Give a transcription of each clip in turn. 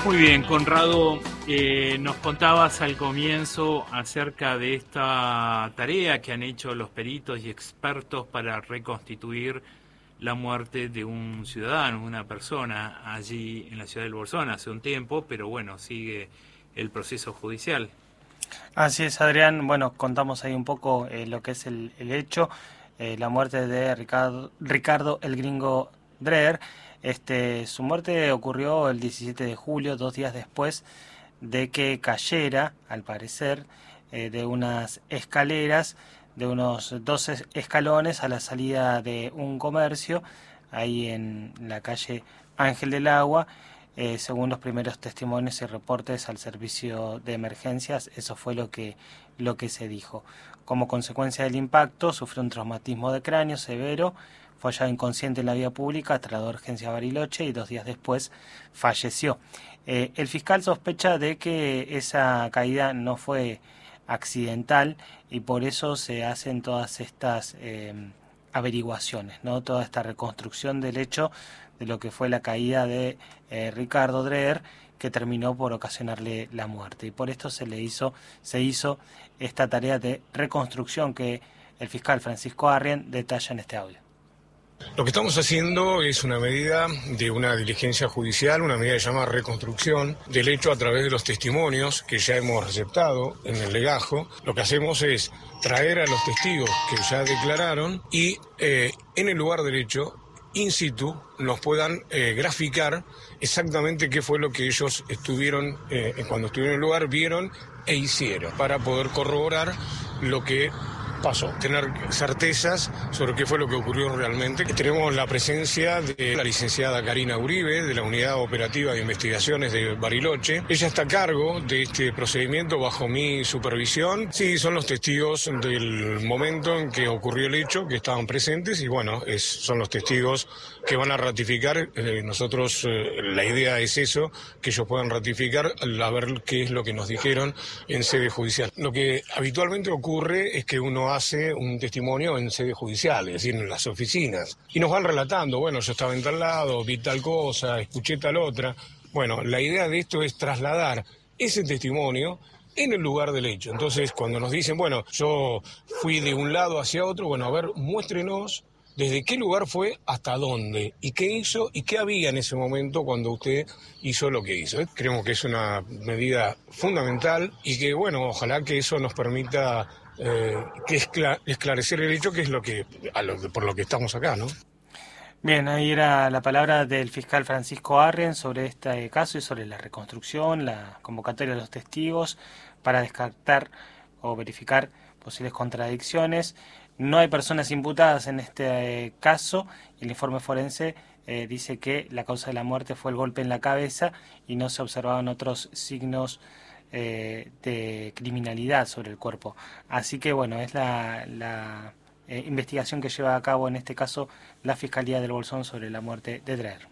Muy bien, Conrado, nos contabas al comienzo acerca de esta tarea que han hecho los peritos y expertos para reconstituir la muerte de un ciudadano, una persona, allí en la ciudad del Bolsón hace un tiempo, pero bueno, sigue el proceso judicial. Así es, Adrián. Bueno, contamos ahí un poco lo que es el hecho, la muerte de Ricardo el Gringo Dreher. Su muerte ocurrió el 17 de julio, 2 días después de que cayera, al parecer, de unas escaleras, de unos 12 escalones a la salida de un comercio, ahí en la calle Ángel del Agua. Según los primeros testimonios y reportes al servicio de emergencias, eso fue lo que se dijo. Como consecuencia del impacto, sufrió un traumatismo de cráneo severo, fue hallado inconsciente en la vía pública, trasladado a urgencia a Bariloche y 2 días después falleció. El fiscal sospecha de que esa caída no fue accidental y por eso se hacen todas estas averiguaciones, ¿no? Toda esta reconstrucción del hecho de lo que fue la caída de Ricardo Dreher, que terminó por ocasionarle la muerte. Y por esto se hizo esta tarea de reconstrucción que el fiscal Francisco Arrien detalla en este audio. Lo que estamos haciendo es una medida de una diligencia judicial, una medida que se llama reconstrucción del hecho a través de los testimonios que ya hemos receptado en el legajo. Lo que hacemos es traer a los testigos que ya declararon y en el lugar del hecho, in situ, nos puedan graficar exactamente qué fue lo que ellos estuvieron, cuando estuvieron en el lugar, vieron e hicieron, para poder corroborar lo que pasó, tener certezas sobre qué fue lo que ocurrió realmente. Tenemos la presencia de la licenciada Karina Uribe, de la Unidad Operativa de Investigaciones de Bariloche. Ella está a cargo de este procedimiento bajo mi supervisión. Sí, son los testigos del momento en que ocurrió el hecho, que estaban presentes, y bueno, son los testigos que van a ratificar. Nosotros, la idea es eso, que ellos puedan ratificar, a ver qué es lo que nos dijeron en sede judicial. Lo que habitualmente ocurre es que uno hace un testimonio en sede judicial, es decir, en las oficinas, y nos van relatando, bueno, yo estaba en tal lado, vi tal cosa, escuché tal otra. Bueno, la idea de esto es trasladar ese testimonio en el lugar del hecho. Entonces, cuando nos dicen, bueno, yo fui de un lado hacia otro, bueno, a ver, muéstrenos desde qué lugar fue hasta dónde, y qué hizo, y qué había en ese momento cuando usted hizo lo que hizo. Creemos que es una medida fundamental y que, bueno, ojalá que eso nos permita esclarecer el hecho, que es por lo que estamos acá, ¿no? Bien, ahí era la palabra del fiscal Francisco Arrien sobre este caso y sobre la reconstrucción, la convocatoria de los testigos para descartar o verificar posibles contradicciones. No hay personas imputadas en este caso. El informe forense dice que la causa de la muerte fue el golpe en la cabeza y no se observaban otros signos de criminalidad sobre el cuerpo. Así que bueno, es la investigación que lleva a cabo en este caso la Fiscalía del Bolsón sobre la muerte de Dreher.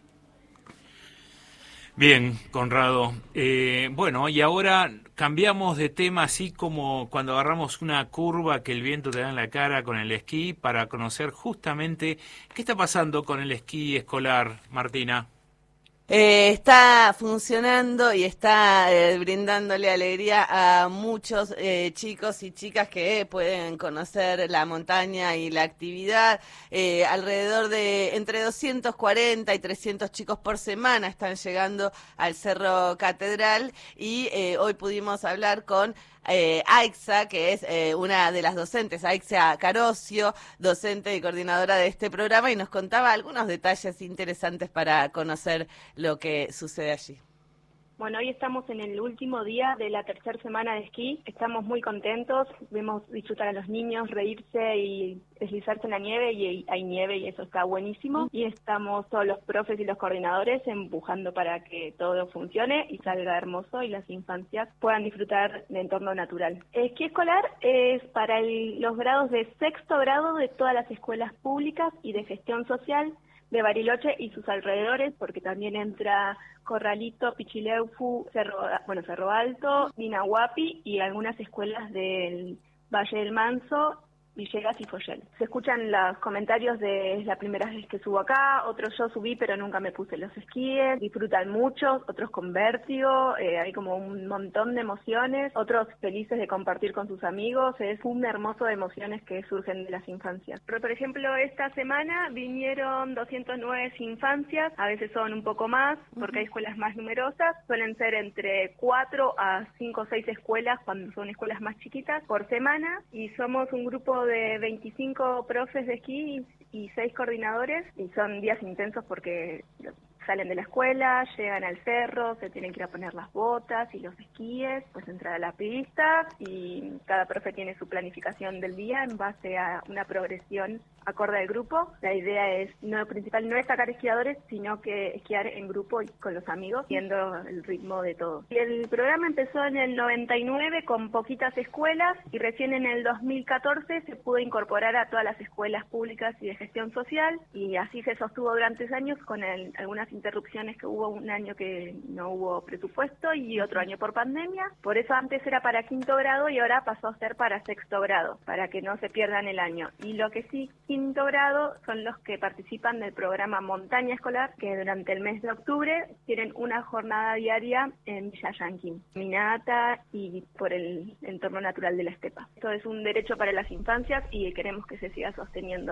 Bien, Conrado. Bueno, y ahora cambiamos de tema, así como cuando agarramos una curva que el viento te da en la cara con el esquí, para conocer justamente qué está pasando con el esquí escolar, Martina. Está funcionando y está brindándole alegría a muchos chicos y chicas que pueden conocer la montaña y la actividad. Alrededor de entre 240 y 300 chicos por semana están llegando al Cerro Catedral y hoy pudimos hablar con Aixa, que es una de las docentes, Aixa Carocio, docente y coordinadora de este programa, y nos contaba algunos detalles interesantes para conocer lo que sucede allí. Bueno, hoy estamos en el último día de la tercera semana de esquí. Estamos muy contentos, vemos disfrutar a los niños, reírse y deslizarse en la nieve, y hay nieve y eso está buenísimo. Y estamos todos los profes y los coordinadores empujando para que todo funcione y salga hermoso y las infancias puedan disfrutar de entorno natural. Esquí escolar es para los grados de sexto grado de todas las escuelas públicas y de gestión social de Bariloche y sus alrededores, porque también entra Corralito, Pichileufu, Cerro Alto, Ninahuapi y algunas escuelas del Valle del Manso Villegas y Foyel. Se escuchan los comentarios de es la primera vez que subo acá, otros yo subí pero nunca me puse los esquíes, disfrutan mucho, otros con vértigo, hay como un montón de emociones, otros felices de compartir con sus amigos, es un hermoso de emociones que surgen de las infancias. Pero, por ejemplo, esta semana vinieron 209 infancias, a veces son un poco más porque hay escuelas más numerosas, suelen ser entre 4 a 5 o 6 escuelas cuando son escuelas más chiquitas por semana, y somos un grupo de 25 profes de esquí y 6 coordinadores, y son días intensos porque salen de la escuela, llegan al cerro, se tienen que ir a poner las botas y los esquíes, pues entrar a la pista, y cada profe tiene su planificación del día en base a una progresión acorde al grupo. La idea es, principal no es sacar esquiadores, sino que esquiar en grupo y con los amigos, viendo el ritmo de todo. Y el programa empezó en el 99 con poquitas escuelas, y recién en el 2014 se pudo incorporar a todas las escuelas públicas y de gestión social, y así se sostuvo durante años con algunas interrupciones que hubo, un año que no hubo presupuesto y otro año por pandemia. Por eso antes era para 5º grado y ahora pasó a ser para 6º grado, para que no se pierdan el año. Y lo que sí, 5º grado son los que participan del programa Montaña Escolar, que durante el mes de octubre tienen una jornada diaria en Villa Yanquín, caminata y por el entorno natural de la estepa. Esto es un derecho para las infancias y queremos que se siga sosteniendo.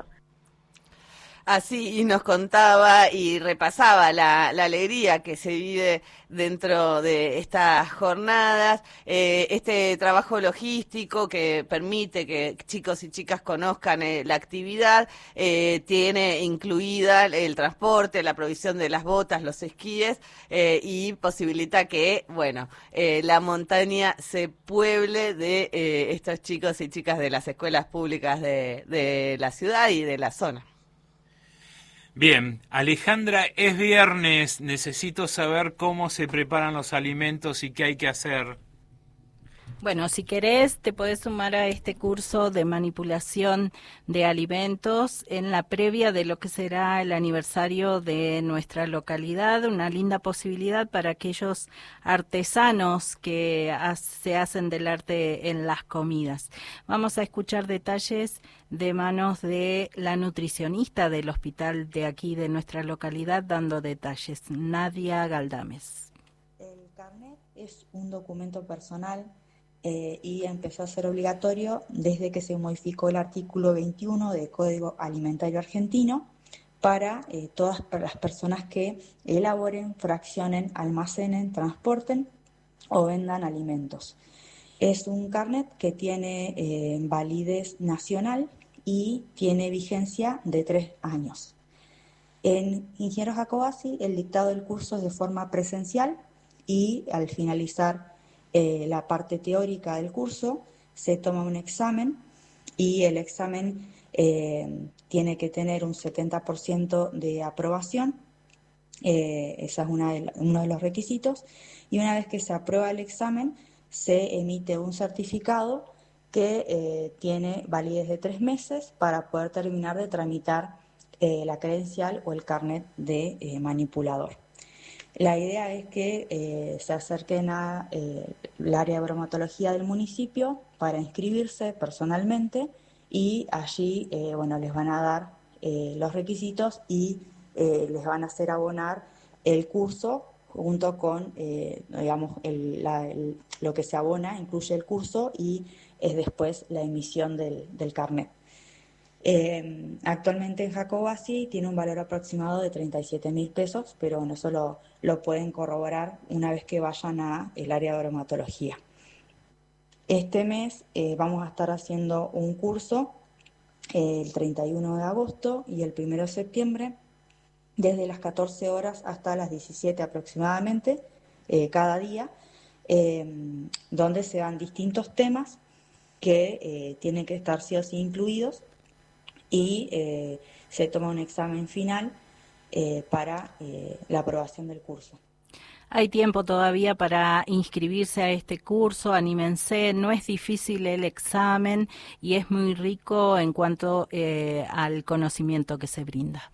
Así, y nos contaba y repasaba la alegría que se vive dentro de estas jornadas, este trabajo logístico que permite que chicos y chicas conozcan la actividad, tiene incluida el transporte, la provisión de las botas, los esquíes, y posibilita que, la montaña se pueble de estos chicos y chicas de las escuelas públicas de la ciudad y de la zona. Bien, Alejandra, es viernes, necesito saber cómo se preparan los alimentos y qué hay que hacer. Bueno, si querés, te podés sumar a este curso de manipulación de alimentos en la previa de lo que será el aniversario de nuestra localidad, una linda posibilidad para aquellos artesanos que se hacen del arte en las comidas. Vamos a escuchar detalles de manos de la nutricionista del hospital de aquí, de nuestra localidad, dando detalles. Nadia Galdames. El carnet es un documento personal y empezó a ser obligatorio desde que se modificó el artículo 21 del Código Alimentario Argentino para todas las personas que elaboren, fraccionen, almacenen, transporten o vendan alimentos. Es un carnet que tiene validez nacional y tiene vigencia de 3 años. En Ingeniero Jacobacci, el dictado del curso es de forma presencial y al finalizar la parte teórica del curso se toma un examen y el examen tiene que tener un 70% de aprobación, ese es uno de los requisitos, y una vez que se aprueba el examen se emite un certificado que tiene validez de 3 meses para poder terminar de tramitar la credencial o el carnet de manipulador. La idea es que se acerquen a el área de bromatología del municipio para inscribirse personalmente y allí les van a dar los requisitos y les van a hacer abonar el curso junto con, lo que se abona, incluye el curso y es después la emisión del carnet. Actualmente en Jacobacci tiene un valor aproximado de 37.000 pesos, pero eso lo pueden corroborar una vez que vayan a el área de bromatología. Este mes vamos a estar haciendo un curso el 31 de agosto y el 1 de septiembre, desde las 14 horas hasta las 17 aproximadamente, cada día, donde se dan distintos temas que tienen que estar sí o sí incluidos, y se toma un examen final para la aprobación del curso. Hay tiempo todavía para inscribirse a este curso, anímense, no es difícil el examen y es muy rico en cuanto al conocimiento que se brinda.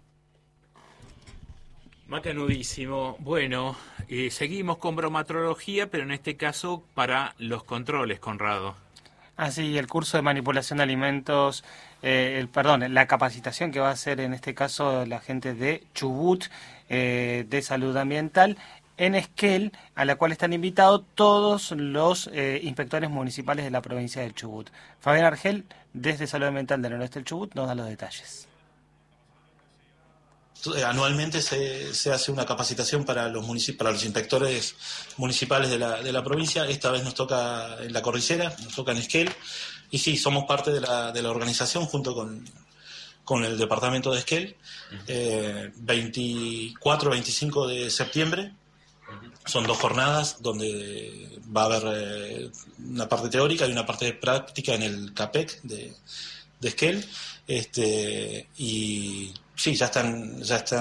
Macanudísimo. Bueno, seguimos con bromatología, pero en este caso para los controles, Conrado. Así, el curso de manipulación de alimentos, la capacitación que va a hacer en este caso la gente de Chubut, de salud ambiental, en Esquel, a la cual están invitados todos los inspectores municipales de la provincia del Chubut. Fabián Argel, desde Salud Ambiental del Noroeste del Chubut, nos da los detalles. Anualmente se hace una capacitación para los inspectores municipales de la provincia. Esta vez nos toca en la Cordillera, nos toca en Esquel, y sí, somos parte de la organización junto con el departamento de Esquel. 24-25 de septiembre son 2 jornadas donde va a haber una parte teórica y una parte práctica en el CAPEC de Esquel, y sí, ya están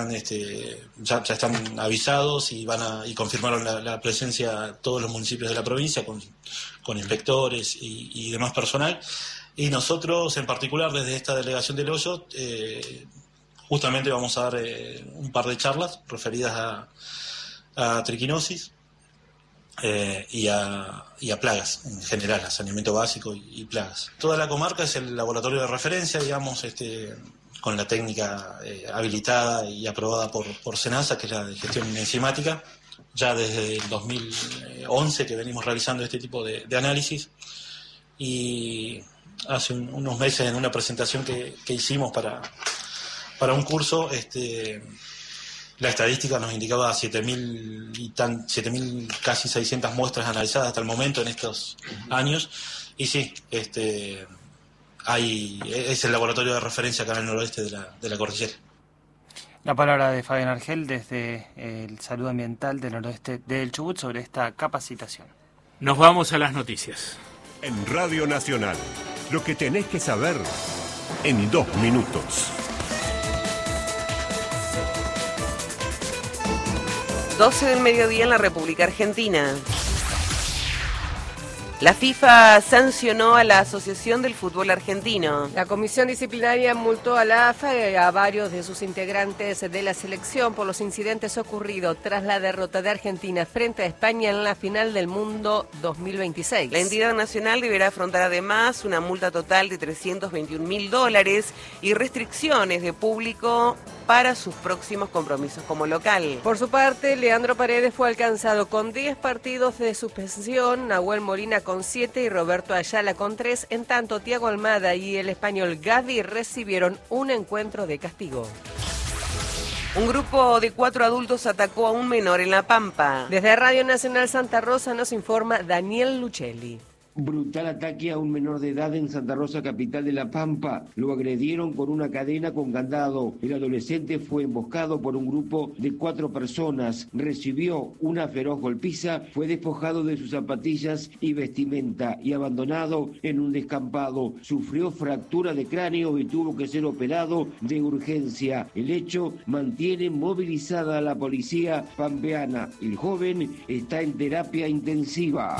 avisados y y confirmaron la presencia todos los municipios de la provincia con inspectores y demás personal. Y nosotros en particular desde esta delegación del Hoyo justamente vamos a dar un par de charlas referidas a triquinosis y a plagas en general, a saneamiento básico y plagas. Toda la comarca es el laboratorio de referencia, digamos, con la técnica habilitada y aprobada por SENASA, que es la de gestión enzimática, ya desde el 2011 que venimos realizando este tipo de análisis, y hace unos meses en una presentación que hicimos para un curso, la estadística nos indicaba 7.000, casi 600 muestras analizadas hasta el momento en estos años, y sí, es el laboratorio de referencia acá en el noroeste de la cordillera. La palabra de Fabián Argel desde el Salud Ambiental del Noroeste del Chubut sobre esta capacitación. Nos vamos a las noticias. En Radio Nacional, lo que tenés que saber en 2 minutos. 12 del mediodía en la República Argentina. La FIFA sancionó a la Asociación del Fútbol Argentino. La comisión disciplinaria multó a la AFA y a varios de sus integrantes de la selección por los incidentes ocurridos tras la derrota de Argentina frente a España en la final del Mundo 2026. La entidad nacional deberá afrontar además una multa total de $321.000 y restricciones de público para sus próximos compromisos como local. Por su parte, Leandro Paredes fue alcanzado con 10 partidos de suspensión, Nahuel Molina con 7 y Roberto Ayala con 3, en tanto Thiago Almada y el español Gavi recibieron un encuentro de castigo. Un grupo de 4 adultos atacó a un menor en La Pampa. Desde Radio Nacional Santa Rosa nos informa Daniel Luchelli. Brutal ataque a un menor de edad en Santa Rosa, capital de La Pampa. Lo agredieron con una cadena con candado. El adolescente fue emboscado por un grupo de 4 personas. Recibió una feroz golpiza, fue despojado de sus zapatillas y vestimenta y abandonado en un descampado. Sufrió fractura de cráneo y tuvo que ser operado de urgencia. El hecho mantiene movilizada a la policía pampeana. El joven está en terapia intensiva.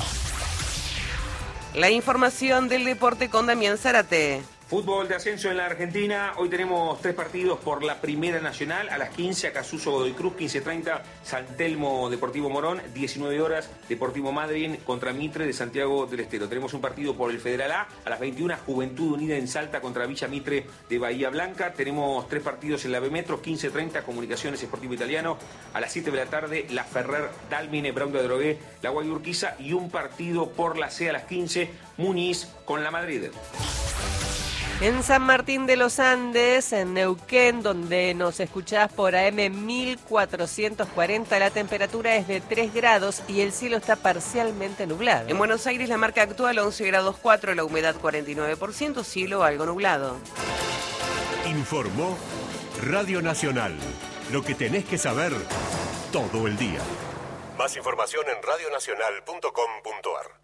La información del deporte con Damián Zárate. Fútbol de ascenso en la Argentina. Hoy tenemos 3 partidos por la Primera Nacional. A las 15, Acasuso Godoy Cruz, 15:30, San Telmo Deportivo Morón, 19 horas, Deportivo Madryn contra Mitre de Santiago del Estero. Tenemos un partido por el Federal A. A las 21, Juventud Unida en Salta contra Villa Mitre de Bahía Blanca. Tenemos 3 partidos en la B Metro, 15:30, Comunicaciones Esportivo Italiano. A las 7 de la tarde, La Ferrer, Dálmine, Brown de Adrogué, La Guayurquiza. Y un partido por la C a las 15, Muniz con la Madrid. En San Martín de los Andes, en Neuquén, donde nos escuchás por AM 1440, la temperatura es de 3 grados y el cielo está parcialmente nublado. En Buenos Aires la marca actual 11 grados 4, la humedad 49%, cielo algo nublado. Informó Radio Nacional, lo que tenés que saber todo el día. Más información en radionacional.com.ar.